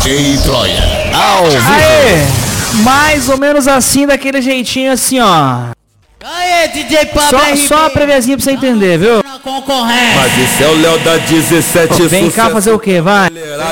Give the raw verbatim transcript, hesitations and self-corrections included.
D J Troia, ao vivo. Aê, mais ou menos assim, daquele jeitinho assim, ó. Aê, D J Pablo Só, R B. só a previazinha pra você entender, viu? Concorrente. Mas esse é o Léo da dezessete. Vem cá fazer o quê, vai?